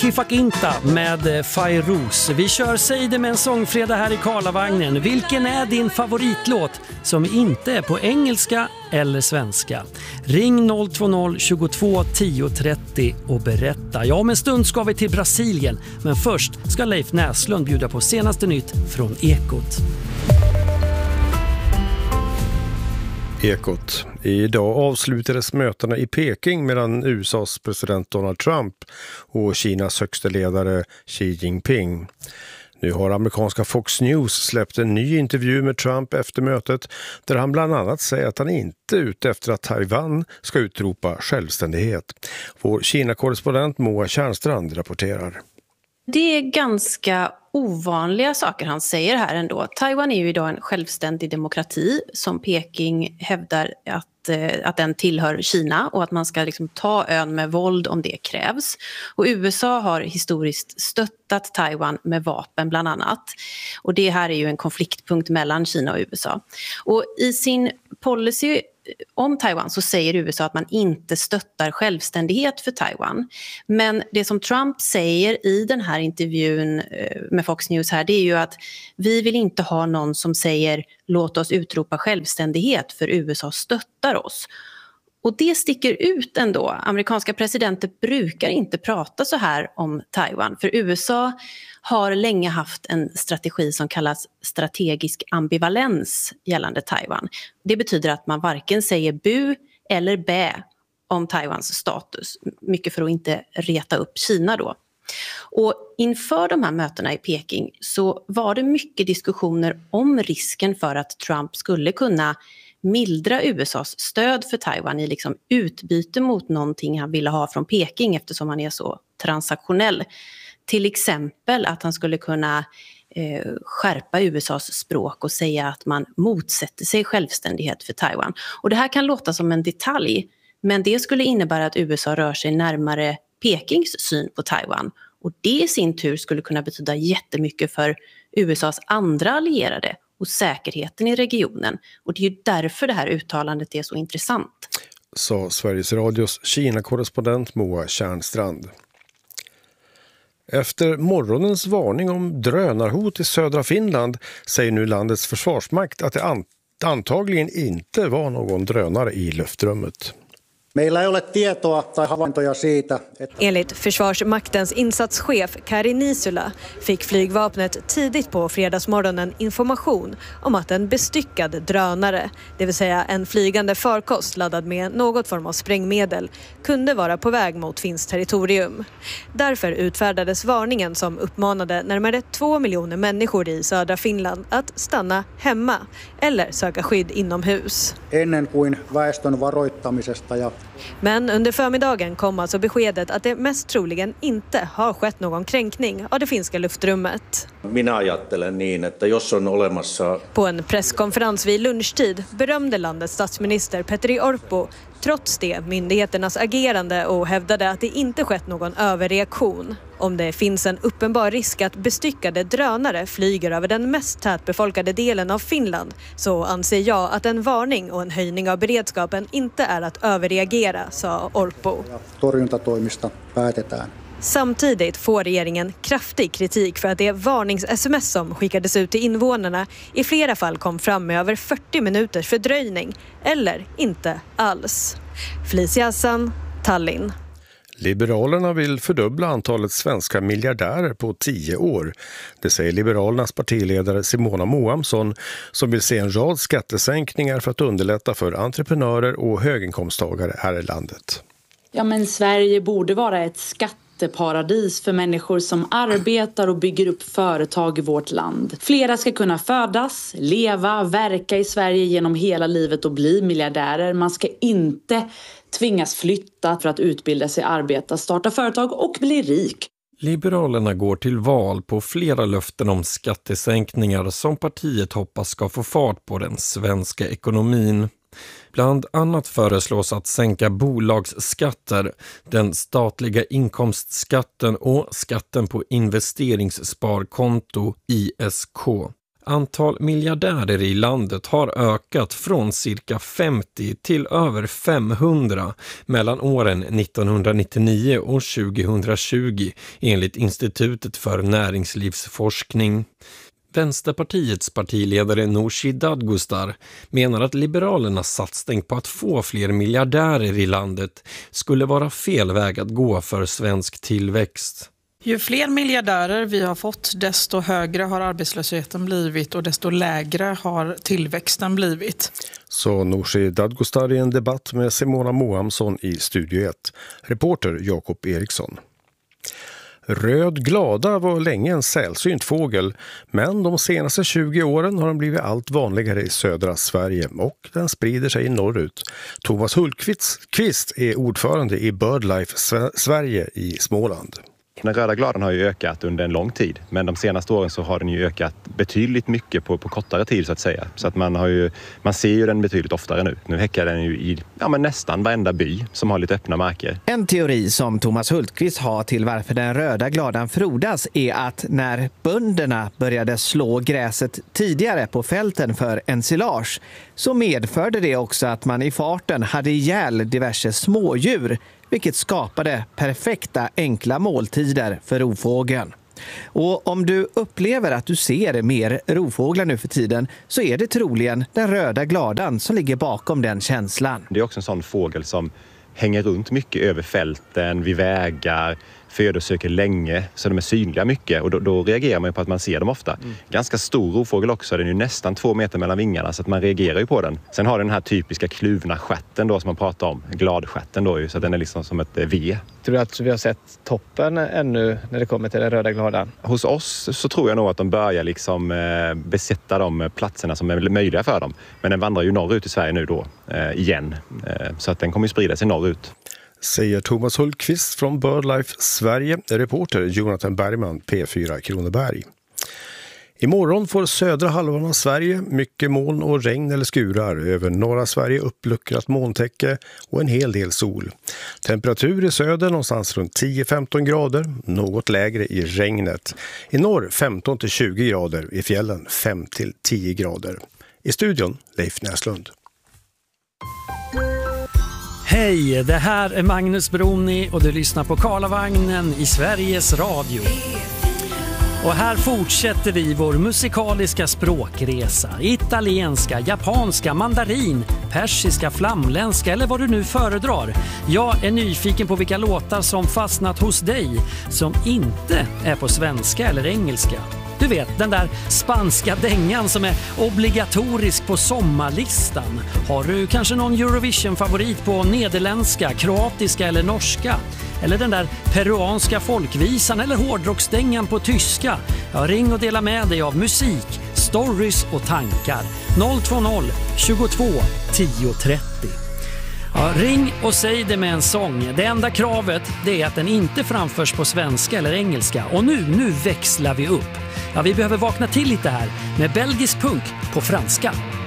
Kifakinta med Fairouz. Vi kör Säg det med en sångfredag här i Karlavagnen. Vilken är din favoritlåt som inte är på engelska eller svenska? Ring 020 22 10 30 och berätta. Ja, om en stund ska vi till Brasilien. Men först ska Leif Näslund bjuda på senaste nytt från Ekot. Ekot. Idag avslutades mötena i Peking mellan USAs president Donald Trump och Kinas högsta ledare Xi Jinping. Nu har amerikanska Fox News släppt en ny intervju med Trump efter mötet där han bland annat säger att han inte är ute efter att Taiwan ska utropa självständighet. Vår Kina-korrespondent Moa Tjärnstrand rapporterar. Det är ganska ovanliga saker han säger här ändå. Taiwan är ju idag en självständig demokrati som Peking hävdar att den tillhör Kina och att man ska liksom ta ön med våld om det krävs. Och USA har historiskt stöttat Taiwan med vapen bland annat. Och det här är ju en konfliktpunkt mellan Kina och USA. Och i sin policy om Taiwan så säger USA att man inte stöttar självständighet för Taiwan. Men det som Trump säger i den här intervjun med Fox News här, det är ju att vi vill inte ha någon som säger låt oss utropa självständighet för USA stöttar oss. Och det sticker ut ändå. Amerikanska presidenter brukar inte prata så här om Taiwan. För USA har länge haft en strategi som kallas strategisk ambivalens gällande Taiwan. Det betyder att man varken säger bu eller bä om Taiwans status. Mycket för att inte reta upp Kina då. Och inför de här mötena i Peking så var det mycket diskussioner om risken för att Trump skulle kunna mildra USAs stöd för Taiwan i liksom utbyte mot någonting han ville ha från Peking eftersom han är så transaktionell. Till exempel att han skulle kunna skärpa USAs språk och säga att man motsätter sig självständighet för Taiwan. Och det här kan låta som en detalj, men det skulle innebära att USA rör sig närmare Pekings syn på Taiwan. Och det i sin tur skulle kunna betyda jättemycket för USAs andra allierade och säkerheten i regionen. Och det är ju därför det här uttalandet är så intressant. Sa Sveriges Radios Kina-korrespondent Moa Tjärnstrand. Efter morgonens varning om drönarhot i södra Finland säger nu landets försvarsmakt att det antagligen inte var någon drönare i luftrummet. Meillä ei ole tietoa tai havaintoja siitä, että... Enligt Försvarsmaktens insatschef Kari Nisula fick flygvapnet tidigt på fredagsmorgonen information om att en bestyckad drönare, det vill säga en flygande farkost laddad med något form av sprängmedel, kunde vara på väg mot finskt territorium. Därför utfärdades varningen som uppmanade närmare 2 miljoner människor i södra Finland att stanna hemma eller söka skydd inomhus. Ennen kuin väestön varoittamisesta ja... Men under förmiddagen kom alltså beskedet att det mest troligen inte har skett någon kränkning av det finska luftrummet. Minä ajattelen niin, että jos on olemassa... På en presskonferens vid lunchtid berömde landets statsminister Petteri Orpo trots det myndigheternas agerande och hävdade att det inte skett någon överreaktion. Om det finns en uppenbar risk att bestyckade drönare flyger över den mest tätbefolkade delen av Finland så anser jag att en varning och en höjning av beredskapen inte är att överreagera, sa Orpo. Torjuntatoimista päätetään. Samtidigt får regeringen kraftig kritik för att det varnings-sms som skickades ut till invånarna i flera fall kom fram med över 40 minuters fördröjning eller inte alls. Felicia Hassan, Tallinn. Liberalerna vill fördubbla antalet svenska miljardärer på 10 år. Det säger Liberalernas partiledare Simona Moamsson som vill se en rad skattesänkningar för att underlätta för entreprenörer och höginkomsttagare här i landet. Ja, men Sverige borde vara ett skatteparadis för människor som arbetar och bygger upp företag i vårt land. Flera ska kunna födas, leva, verka i Sverige genom hela livet och bli miljardärer. Man ska inte tvingas flytta för att utbilda sig, arbeta, starta företag och bli rik. Liberalerna går till val på flera löften om skattesänkningar som partiet hoppas ska få fart på den svenska ekonomin. Bland annat föreslås att sänka bolagsskatter, den statliga inkomstskatten och skatten på investeringssparkonto ISK. Antal miljardärer i landet har ökat från cirka 50 till över 500 mellan åren 1999 och 2020 enligt Institutet för näringslivsforskning. Vänsterpartiets partiledare Nooshi Dadgostar menar att Liberalernas satsning på att få fler miljardärer i landet skulle vara fel väg att gå för svensk tillväxt. Ju fler miljardärer vi har fått, desto högre har arbetslösheten blivit och desto lägre har tillväxten blivit. Så Nooshi Dadgostar i en debatt med Simona Mohamsson i Studio 1. Reporter Jakob Eriksson. Röd glada var länge en sällsynt fågel, men de senaste 20 åren har den blivit allt vanligare i södra Sverige och den sprider sig norrut. Thomas Hultqvist är ordförande i BirdLife Sverige i Småland. Den röda gladan har ju ökat under en lång tid, men de senaste åren så har den ju ökat betydligt mycket på kortare tid så att säga. Så att man ser ju den betydligt oftare nu. Nu häckar den ju i nästan varenda by som har lite öppna marker. En teori som Thomas Hultqvist har till varför den röda gladan frodas är att när bönderna började slå gräset tidigare på fälten för ensilage så medförde det också att man i farten hade ihjäl diverse smådjur, vilket skapade perfekta enkla måltider för rovfågeln. Och om du upplever att du ser mer rovfåglar nu för tiden så är det troligen den röda gladan som ligger bakom den känslan. Det är också en sån fågel som hänger runt mycket över fälten, vid vägar, födosöker länge, så de är synliga mycket och då reagerar man på att man ser dem ofta. Ganska stor rovfågel också, den är ju nästan 2 meter mellan vingarna så att man reagerar ju på den. Sen har den här typiska kluvna stjärten då som man pratar om, gladstjärten då ju, så att den är liksom som ett V. Tror du att vi har sett toppen ännu när det kommer till den röda gladan? Hos oss så tror jag nog att de börjar liksom besätta de platserna som är möjliga för dem. Men den vandrar ju norrut i Sverige nu då igen, så att den kommer ju sprida sig norrut. Säger Thomas Hultqvist från BirdLife Sverige, reporter Jonathan Bergman, P4 Kronoberg. Imorgon får södra halvan av Sverige mycket moln och regn eller skurar. Över norra Sverige uppluckrat molntäcke och en hel del sol. Temperatur i söder någonstans runt 10-15 grader, något lägre i regnet. I norr 15-20 grader, i fjällen 5-10 grader. I studion Leif Näslund. Hej, det här är Magnus Broni och du lyssnar på Karlavagnen i Sveriges Radio. Och här fortsätter vi vår musikaliska språkresa. Italienska, japanska, mandarin, persiska, flamländska eller vad du nu föredrar. Jag är nyfiken på vilka låtar som fastnat hos dig som inte är på svenska eller engelska. Du vet, den där spanska dängan som är obligatorisk på sommarlistan. Har du kanske någon Eurovision-favorit på nederländska, kroatiska eller norska? Eller den där peruanska folkvisan eller hårdrocksdängan på tyska? Ja, ring och dela med dig av musik, stories och tankar. 020 22 10 30. Ja, ring och säg det med en sång. Det enda kravet det är att den inte framförs på svenska eller engelska. Och nu växlar vi upp. Ja, vi behöver vakna till lite här med belgisk punk på franska.